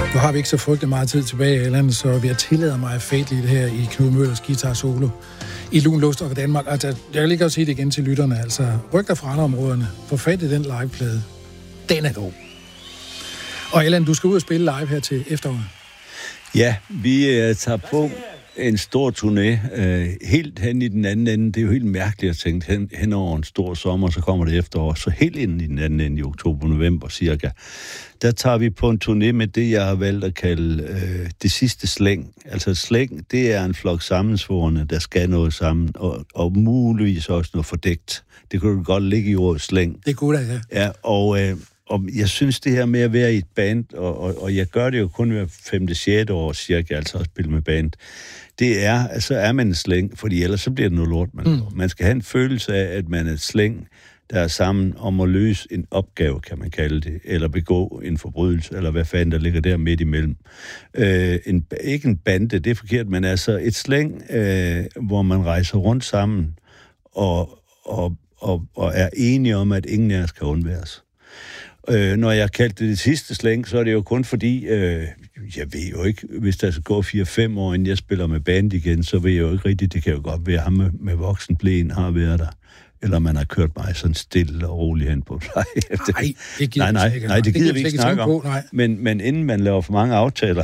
Nu har vi ikke så frygtelig meget tid tilbage i landet, så vi har tilladet mig at fade lidt her i Knud Møllers guitar solo i Lun Luftstof Danmark. Altså, jeg kan lige godt sige det igen til lytterne. Altså, ryk dig fra andre områderne. Få fat i den liveplade. Den er god. Og Allan, du skal ud og spille live her til efteråret. Ja, vi tager på en stor turné, helt hen i den anden ende. Det er jo helt mærkeligt at tænke hen over en stor sommer, så kommer det efterår. Så helt ind i den anden ende i oktober-november cirka. Der tager vi på en turné med det, jeg har valgt at kalde det sidste slæng. Altså slæng, det er en flok sammensvorne, der skal noget sammen, og muligvis også noget fordækt. Det kunne godt ligge i ordet slæng. Det kunne det, ja. Ja, og jeg synes, det her med at være i et band, og jeg gør det jo kun hver 5. 6. år cirka, altså at spille med band, det er, altså er man en slæng, fordi ellers så bliver det noget lort, man skal have en følelse af, at man er et slæng, der er sammen om at løse en opgave, kan man kalde det, eller begå en forbrydelse, eller hvad fanden der ligger der midt imellem. Ikke en bande, det er forkert, men altså et slæng, hvor man rejser rundt sammen, og er enige om, at ingen af os kan undværes. Når jeg kaldte det sidste slæng, så er det jo kun fordi, jeg ved jo ikke, hvis der skal gå 4-5 år, inden jeg spiller med band igen, så ved jeg jo ikke rigtigt, det kan jo godt være, at ham med voksenblæen har været der. Eller man har kørt mig sådan stille og roligt hen på plejehjem. Nej, det gider det gider vi ikke snakke om. Men inden man laver for mange aftaler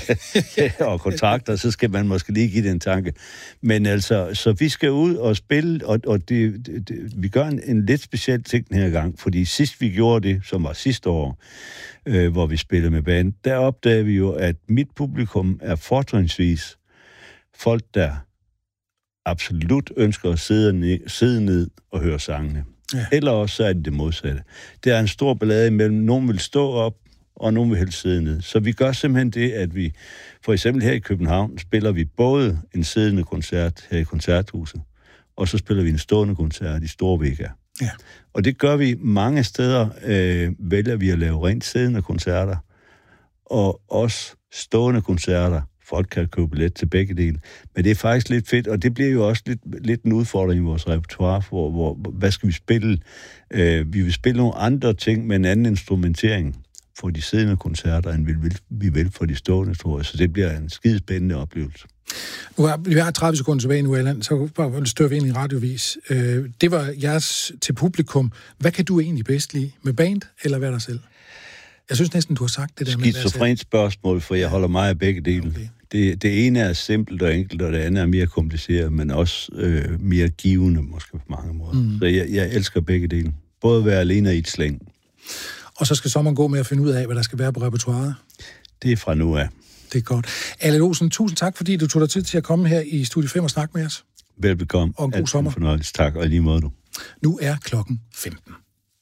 og kontrakter, så skal man måske lige give det en tanke. Men altså, så vi skal ud og spille, og vi gør en lidt speciel ting den her gang, fordi sidst vi gjorde det, som var sidste år, hvor vi spillede med band, der opdagede vi jo, at mit publikum er fortrinsvis folk, der absolut ønsker at sidde ned og høre sangene. Ja. Eller også så er det modsatte. Der er en stor ballade imellem. Nogen vil stå op, og nogen vil helst sidde ned. Så vi gør simpelthen det, at vi, for eksempel her i København, spiller vi både en siddende koncert her i Koncerthuset, og så spiller vi en stående koncert i Storvega. Ja. Og det gør vi mange steder, vælger vi at lave rent siddende koncerter, og også stående koncerter. Folk kan købe billet til begge dele. Men det er faktisk lidt fedt, og det bliver jo også lidt en udfordring i vores repertoire, hvor hvad skal vi spille? Vi vil spille nogle andre ting med en anden instrumentering for de siddende koncerter, end vi vil for de stående, tror jeg. Så det bliver en skidespændende oplevelse. Vi har 30 sekunder tilbage nu, Allan, så bare stør vi ind i radiovis. Det var jeres til publikum. Hvad kan du egentlig bedst lide? Med band eller være dig selv? Jeg synes næsten, du har sagt det der med skizofrent spørgsmål, for jeg holder meget af begge dele. Okay. Det ene er simpelt og enkelt, og det andet er mere kompliceret, men også mere givende, måske på mange måder. Så jeg elsker begge dele. Både at være alene og i et slæng. Og så skal sommeren gå med at finde ud af, hvad der skal være på repertoiret? Det er fra nu af. Det er godt. Allan Olsen, tusind tak, fordi du tog dig tid til at komme her i Studie 5 og snakke med os. Velbekomme. Og en god sommer. Fornøjelse. Tak, og lige måde du. Nu er klokken 15.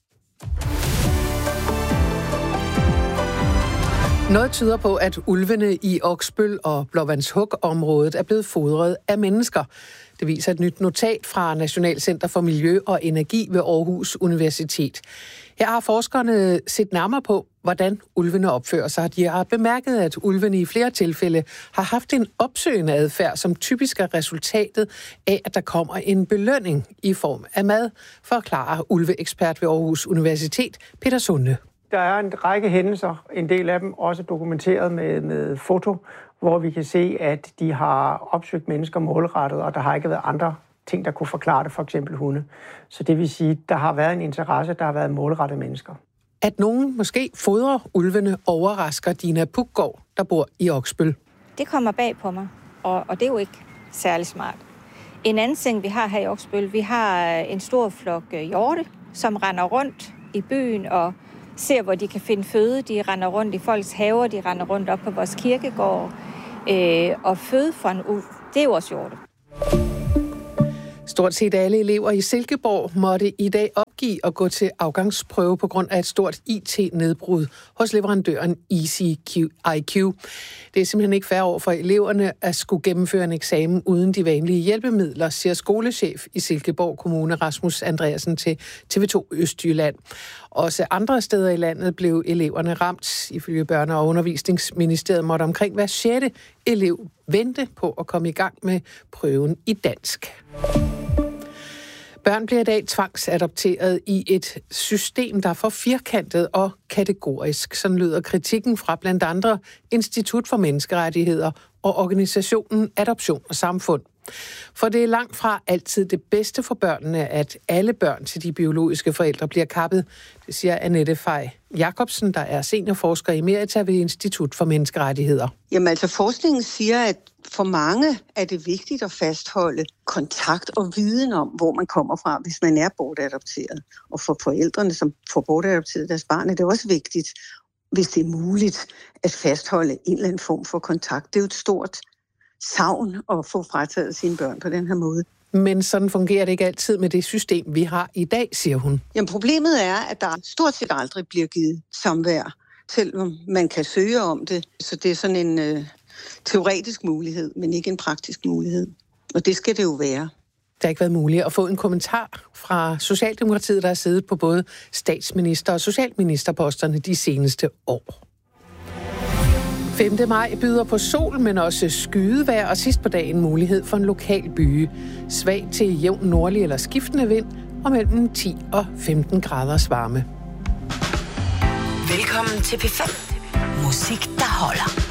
Noget tyder på, at ulvene i Oksbøl og Blåvandshuk-området er blevet fodret af mennesker. Det viser et nyt notat fra National Center for Miljø og Energi ved Aarhus Universitet. Her har forskerne set nærmere på, hvordan ulvene opfører sig. De har bemærket, at ulvene i flere tilfælde har haft en opsøgende adfærd, som typisk er resultatet af, at der kommer en belønning i form af mad, forklarer ulveekspert ved Aarhus Universitet, Peter Sunde. Der er en række hændelser, en del af dem også dokumenteret med foto, hvor vi kan se, at de har opsøgt mennesker målrettet, og der har ikke været andre ting, der kunne forklare det, for eksempel hunde. Så det vil sige, der har været en interesse, der har været målrettet mennesker. At nogen måske fodrer ulvene overrasker Dina Puggaard, der bor i Oksbøl. Det kommer bag på mig, og det er jo ikke særlig smart. En anden ting, vi har her i Oksbøl, vi har en stor flok hjorte, som render rundt i byen og ser, hvor de kan finde føde. De render rundt i folks haver, de render rundt op på vores kirkegård. Og føde for en ulv, det er jo også hjorte. Stort set alle elever i Silkeborg måtte i dag opgive at gå til afgangsprøve på grund af et stort IT-nedbrud hos leverandøren EasyIQ. Det er simpelthen ikke fair over for eleverne at skulle gennemføre en eksamen uden de vanlige hjælpemidler, siger skolechef i Silkeborg Kommune Rasmus Andreasen til TV2 Østjylland. Også andre steder i landet blev eleverne ramt. Ifølge Børne- og Undervisningsministeriet måtte omkring hver 6. elev vente på at komme i gang med prøven i dansk. Børn bliver i dag tvangsadopteret i et system, der er for firkantet og kategorisk. Sådan lyder kritikken fra blandt andre Institut for Menneskerettigheder og organisationen Adoption og Samfund. For det er langt fra altid det bedste for børnene, at alle børn til de biologiske forældre bliver kappet. Det siger Annette Fej Jacobsen, der er seniorforsker emerita ved Institut for Menneskerettigheder. Jamen altså forskningen siger, at for mange er det vigtigt at fastholde kontakt og viden om, hvor man kommer fra, hvis man er bortadopteret. Og for forældrene, som får bortadopteret deres barn, er det også vigtigt, hvis det er muligt, at fastholde en eller anden form for kontakt. Det er jo et stort savn at få frataget sine børn på den her måde. Men sådan fungerer det ikke altid med det system, vi har i dag, siger hun. Jamen problemet er, at der stort set aldrig bliver givet samvær, selvom man kan søge om det. Så det er sådan en teoretisk mulighed, men ikke en praktisk mulighed. Og det skal det jo være. Det har ikke været muligt at få en kommentar fra Socialdemokratiet, der har siddet på både statsminister- og socialministerposterne de seneste år. 5. maj byder på sol, men også skydevejr, og sidst på dagen mulighed for en lokal byge. Svag til jævn nordlig eller skiftende vind, og mellem 10 og 15 graders varme. Velkommen til P5. Musik, der holder.